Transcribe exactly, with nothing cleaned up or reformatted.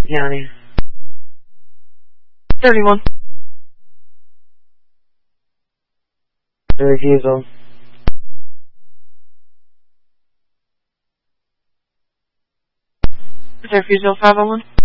Yanni. thirty-one. The refusal. Is the refusal five oh one?